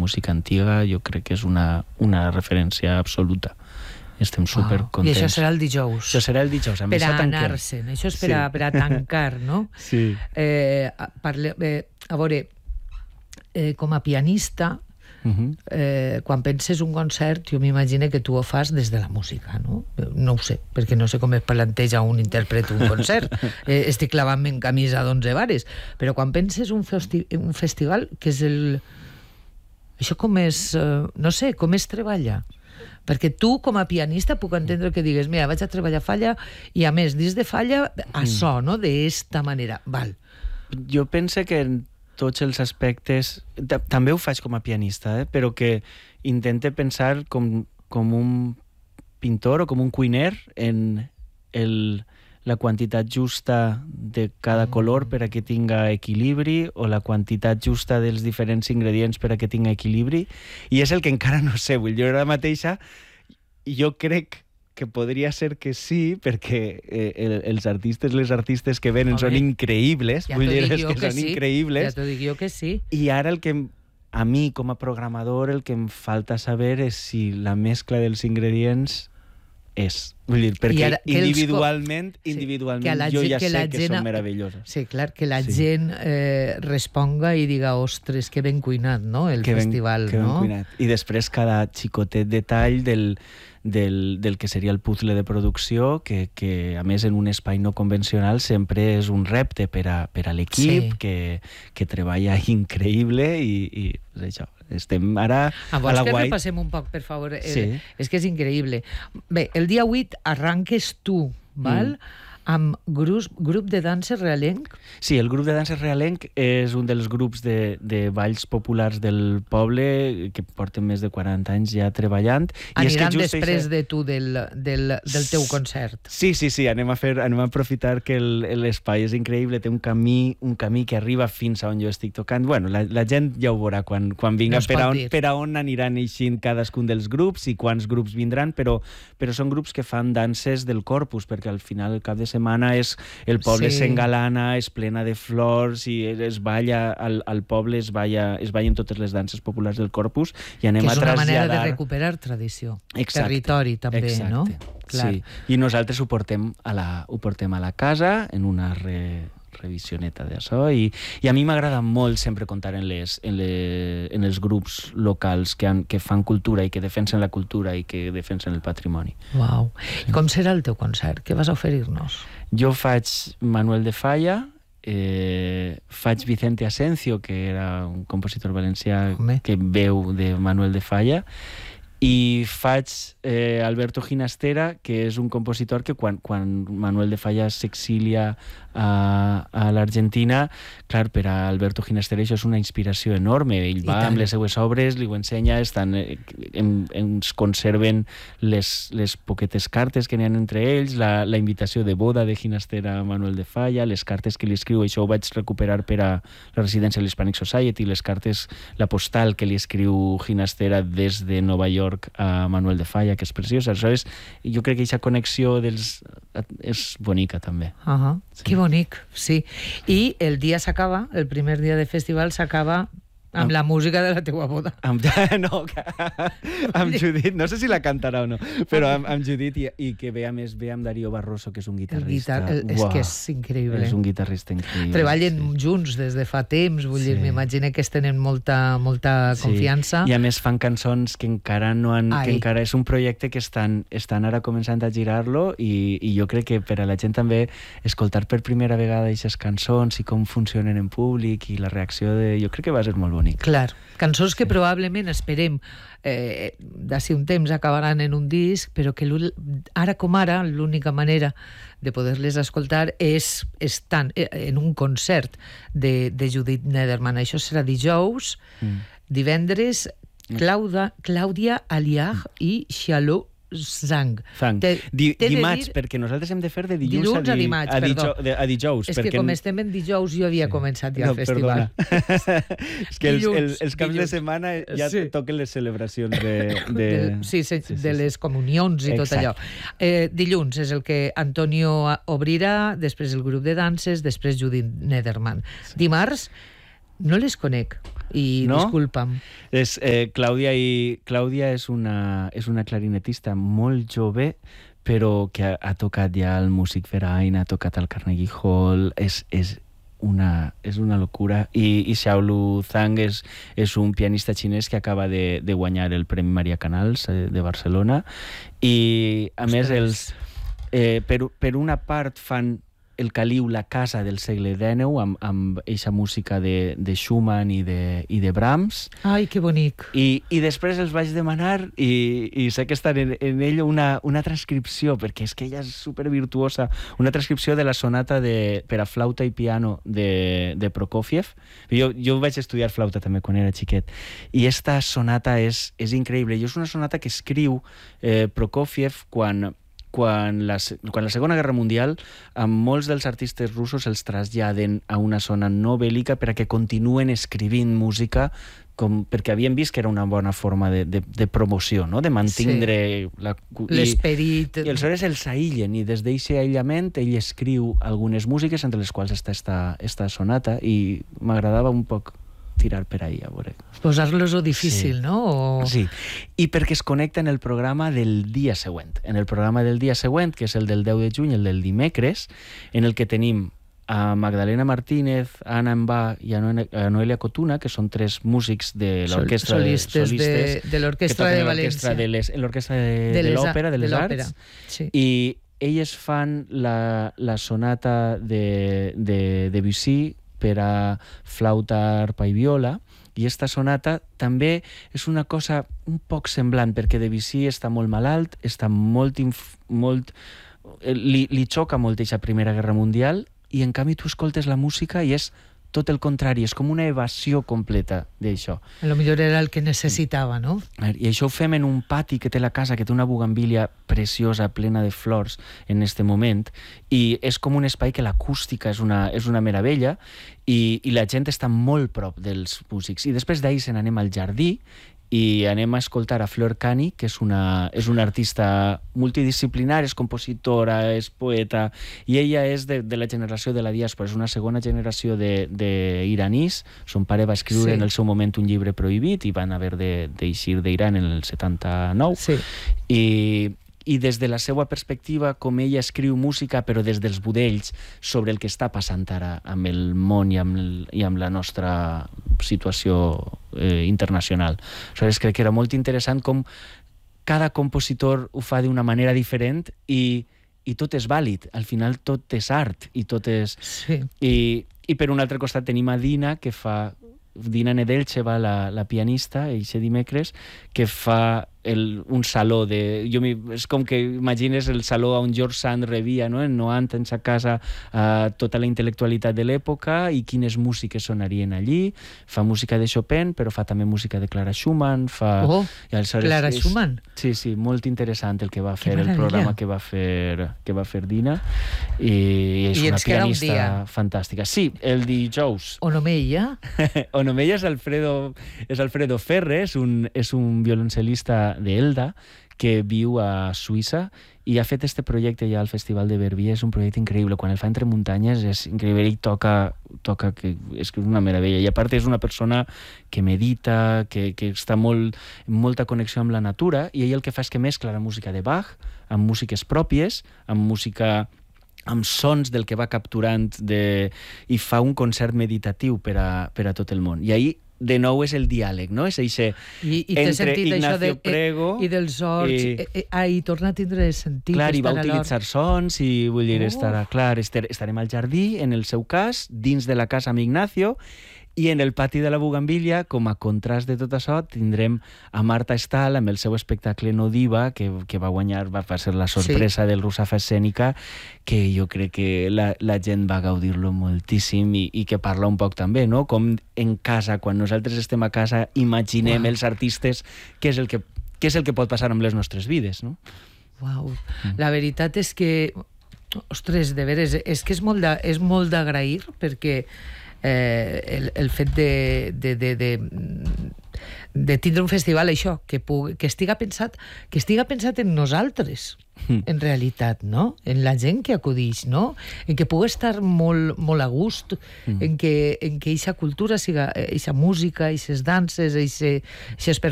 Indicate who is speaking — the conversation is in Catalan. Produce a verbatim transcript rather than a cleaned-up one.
Speaker 1: música antiga, jo crec que és una, una referència absoluta. Estem supercontents.
Speaker 2: I això serà el dijous.
Speaker 1: Això serà el dijous, a
Speaker 2: per
Speaker 1: més
Speaker 2: a
Speaker 1: a tancar.
Speaker 2: anar-se'n, això és per, sí. a, per a tancar, no?
Speaker 1: Sí.
Speaker 2: Eh, parle, eh, a veure, eh, com a pianista, Uh-huh. Eh, quan penses un concert, jo m'imagino que tu ho fas des de la música, no? No ho sé, perquè no sé com es planteja un intèrpret un concert. eh, estic clavant-me en camisa d'onze vares, però quan penses un, festi un festival, que és el... Això com és... Eh, no sé, com es treballa? Perquè tu, com a pianista, puc entendre que digues, mira, vaig a treballar Falla i, a més, dins de Falla, això, no? D'esta manera. Val.
Speaker 1: Jo penso que en tots els aspectes... També ho faig com a pianista, eh? Però que intente pensar com, com un pintor o com un cuiner en el, la quantitat justa de cada color per a que tinga equilibri o la quantitat justa dels diferents ingredients per a que tinga equilibri. I és el que encara no sé. Vull dir, jo ara mateixa jo crec que podria ser que sí, perquè eh, el, els artistes, les artistes que venen, home, són increïbles,
Speaker 2: ja
Speaker 1: vull dir, és
Speaker 2: que,
Speaker 1: que són
Speaker 2: sí.
Speaker 1: increïbles.
Speaker 2: Ja t'ho dic jo que sí.
Speaker 1: I ara el que, a mi, com a programador, el que em falta saber és si la mescla dels ingredients és. Vull dir, perquè ara, individualment, els... individualment sí, jo ja que sé que gent... són meravelloses.
Speaker 2: Sí, clar, que la
Speaker 1: sí.
Speaker 2: gent eh, responga i diga, ostres, que ben cuinat, no?, el
Speaker 1: que
Speaker 2: festival,
Speaker 1: ben, que
Speaker 2: no?
Speaker 1: Ben cuinat. I després cada xicotet detall del... Del, del que seria el puzzle de producció, que, que a més en un espai no convencional sempre és un repte per a, per a l'equip, sí. que, que treballa increïble i, i és això. Estem ara
Speaker 2: ah,
Speaker 1: a la
Speaker 2: White.
Speaker 1: White.
Speaker 2: Repassem un poc, per favor?
Speaker 1: Sí.
Speaker 2: Eh, és que és increïble. Bé, el dia vuit arranques tu, val? Mm. Amb grup, grup de danses realenc?
Speaker 1: Sí, el grup de danses realenc és un dels grups de, de balls populars del poble que porten més de quaranta anys ja treballant.
Speaker 2: Aniran
Speaker 1: I és que just
Speaker 2: després
Speaker 1: eixa...
Speaker 2: de tu del, del, del teu concert.
Speaker 1: Sí, sí, sí, anem a, fer, anem a aprofitar que l'espai és increïble, té un camí, un camí que arriba fins a on jo estic tocant. Bueno, la, la gent ja ho veurà quan, quan vinga, no per, a on, per a on aniran eixint cadascun dels grups i quants grups vindran, però, però són grups que fan danses del corpus, perquè al final, el cap de setmana és el poble sí. s'engalana, és plena de flors i es balla, al, al poble es, balla, es ballen totes les danses populars del corpus i anem a traslladar...
Speaker 2: Que és una manera de recuperar tradició.
Speaker 1: Exacte.
Speaker 2: Territori també,
Speaker 1: Exacte.
Speaker 2: no? Clar.
Speaker 1: Sí. I nosaltres ho portem a la, ho portem a la casa en una re... revisioneta d'això i, i a mi m'agrada molt sempre comptar en, les, en, le, en els grups locals que, han, que fan cultura i que defensen la cultura i que defensen el patrimoni.
Speaker 2: Uau. I com serà el teu concert? Què vas a oferir-nos?
Speaker 1: Jo faig Manuel de Falla, eh, faig Vicente Asencio, que era un compositor valencià Home. que veu de Manuel de Falla, i faig eh, Alberto Ginastera, que és un compositor que quan, quan Manuel de Falla s'exilia a, a l'Argentina, clar, per a Alberto Ginastera això és una inspiració enorme. Ell va amb les seues obres, li ho ensenya, estan, eh, en, ens conserven les, les poquetes cartes que n'hi ha entre ells, la, la invitació de boda de Ginastera a Manuel de Falla, les cartes que li escriu, això ho vaig recuperar per a la residència de l'Hispanic Society, les cartes, la postal que li escriu Ginastera des de Nova York a Manuel de Falla, que és preciosa. Aleshores, jo crec que aquesta connexió dels... és bonica, també.
Speaker 2: Uh -huh. Sí. Que bonic, sí. I el dia s'acaba, el primer dia de festival s'acaba amb la música de la teua boda.
Speaker 1: Amb, no, amb Judit, no sé si la cantarà o no, però amb, amb Judit i, i que ve a més ve amb Darío Barroso, que és un guitarrista.
Speaker 2: El guitar, el, és wow. que és increïble.
Speaker 1: És un guitarrista increïble.
Speaker 2: Treballen sí. junts des de fa temps, vull sí. dir, m'imagino que es tenen molta, molta
Speaker 1: sí.
Speaker 2: confiança.
Speaker 1: I a més fan cançons que encara no han... Ai. que encara és un projecte que estan, estan ara començant a girar-lo i, i jo crec que per a la gent també escoltar per primera vegada aquestes cançons i com funcionen en públic i la reacció de... Jo crec que va ser molt bonic.
Speaker 2: Clar, cançons que sí. probablement esperem eh, d'ací un temps acabaran en un disc, però que ara com ara l'única manera de poder-les escoltar és estar en un concert de, de Judit Nederman. Això serà dijous, mm. divendres, Claudia, Clàudia Aliag mm. i Xaló Zang.
Speaker 1: Zang. Te, Di, dimarts, dir... perquè nosaltres hem de fer de dilluns, dilluns a, di, a, dimarts, a, dijous, de, a dijous.
Speaker 2: És
Speaker 1: perquè...
Speaker 2: que com estem en dijous jo havia sí. començat ja
Speaker 1: no,
Speaker 2: el festival.
Speaker 1: És que els, els, els caps dilluns. de setmana ja sí. toquen les celebracions de... de...
Speaker 2: de sí, sí, sí, de
Speaker 1: sí,
Speaker 2: les comunions i
Speaker 1: Exacte.
Speaker 2: tot allò. Eh, dilluns és el que Antonio obrirà, després el grup de danses, després Judit Nederman. Sí. Dimarts No les conec, i
Speaker 1: no?
Speaker 2: disculpa'm.
Speaker 1: És, eh, Clàudia, i, Clàudia és, una, és una clarinetista molt jove, però que ha, ha tocat ja el Musikverein, ha tocat al Carnegie Hall, és, és, una, és una locura. I, i Xiaolu Zhang és, és un pianista xinès que acaba de, de guanyar el Premi Maria Canals eh, de Barcelona. I, a Ostres. més, els, eh, per, per una part fan el Caliu, la casa del segle dènou, amb, amb eixa música de, de Schumann i de, i de Brahms.
Speaker 2: Ai, que bonic.
Speaker 1: I, i després els vaig demanar, i, i sé que està en, en ell una, una transcripció, perquè és que ella és supervirtuosa, una transcripció de la sonata de, per a flauta i piano de, de Prokofiev. Jo, jo vaig estudiar flauta també quan era xiquet, i esta sonata és, és increïble. I és una sonata que escriu eh, Prokofiev quan... Quan la, quan la Segona Guerra Mundial, amb molts dels artistes russos els traslladen a una zona no bèl·lica per a que continuen escrivint música, com, perquè havien vist que era una bona forma de, de, de promoció, no? De mantindre
Speaker 2: sí. l'esperit.
Speaker 1: I, i aleshores els aïllen, i des d'aquest aïllament ell escriu algunes músiques, entre les quals està esta, esta sonata, i m'agradava un poc tirar per ahí, a veure.
Speaker 2: Posar-los-ho difícil, sí. no? O...
Speaker 1: Sí, i perquè es connecta en el programa del dia següent. En el programa del dia següent, que és el del deu de juny, el del dimecres, en el que tenim a Magdalena Martínez, a Anna Embà i a Noelia Cotuna, que són tres músics de l'orquestra
Speaker 2: Sol, solistes,
Speaker 1: de, solistes
Speaker 2: de, de l'Orquestra de València.
Speaker 1: De les, en l'Orquestra de, de, de l'Òpera, de les de Arts.
Speaker 2: Sí.
Speaker 1: I elles fan la, la sonata de, de Debussy per a flauta, arpa i viola, i esta sonata també és una cosa un poc semblant, perquè Debussy està molt malalt, està molt... Inf molt li, li xoca molt aquesta Primera Guerra Mundial, i en canvi tu escoltes la música i és tot el contrari, és com una evasió completa d'això.
Speaker 2: A lo millor era el que necessitava, no?
Speaker 1: I això ho fem en un pati que té la casa, que té una bugambília preciosa, plena de flors en este moment, i és com un espai que l'acústica és una, és una meravella, i, i la gent està molt prop dels músics. I després d'ahir se n'anem al jardí, i anem a escoltar a Flor Cani, que és una, és una artista multidisciplinar, és compositora, és poeta, i ella és de, de la generació de la diàspora, és una segona generació d'iranís. Son pare va escriure sí. en el seu moment un llibre prohibit i van haver d'eixir d'Iran en el setanta-nou. Sí. I... i des de la seva perspectiva, com ella escriu música, però des dels budells, sobre el que està passant ara amb el món i amb, el, i amb la nostra situació eh, internacional. Aleshores, crec que era molt interessant com cada compositor ho fa d'una manera diferent, i, i tot és vàlid. Al final tot és art, i tot és...
Speaker 2: Sí.
Speaker 1: I, i per un altre costat tenim a Dina, que fa... Dina Nedelcheva, la, la pianista, eixe dimecres, que fa el, un saló de... Jo és com que imagines el saló on George Sand rebia, no? En Noant, en sa casa, uh, tota la intel·lectualitat de l'època, i quines músiques sonarien allí. Fa música de Chopin, però fa també música de Clara Schumann. Fa...
Speaker 2: Oh,
Speaker 1: aleshores,
Speaker 2: Clara
Speaker 1: és,
Speaker 2: Schumann.
Speaker 1: Sí, sí, molt interessant el que va fer, el programa que va fer, que va fer Dina. I és I una pianista un fantàstica. Sí, el dijous.
Speaker 2: Onomeia?
Speaker 1: Onomeia és Alfredo, és Alfredo Ferre, és un, és un violoncel·lista d'Elda, que viu a Suïssa, i ha fet este projecte ja al Festival de Verbier. És un projecte increïble. Quan el fa entre muntanyes és increïble. Ell toca, toca que és una meravella. I a part és una persona que medita, que, que està molt, en molta connexió amb la natura, i ell el que fa és que mescla la música de Bach amb músiques pròpies, amb música... amb sons del que va capturant de... i fa un concert meditatiu per a, per a tot el món. I ahir, de nou, és el diàleg, no? És eixe entre Ignacio de, Prego...
Speaker 2: I dels horts... I, eh, ah, i torna a tindre sentit.
Speaker 1: Clar, i va utilitzar sons, i vull dir, oh. estarà, clar, estar, estarem al jardí, en el seu cas, dins de la casa amb Ignacio, i en el pati de la Bugambília, com a contrast de tot això, tindrem a Marta Stahl amb el seu espectacle No Diva, que, que va guanyar, va ser la sorpresa sí. del Rusafa Escènica, que jo crec que la, la gent va gaudir-lo moltíssim, i, i que parla un poc també, no? Com en casa, quan nosaltres estem a casa, imaginem wow. els artistes, què és el que, què és el que pot passar amb les nostres vides, no?
Speaker 2: Uau, mm. La veritat és que, ostres, de veres, és que és molt d'agrair, perquè eh, el, el fet de, de, de, de, de tindre un festival, això, que, pugui, que, estiga pensat, que estiga pensat en nosaltres, mm. en realitat, no? En la gent que acudix, no? En que pugui estar molt, molt a gust, mm. en que en que eixa cultura siga, eixa música, eixes danses, eixes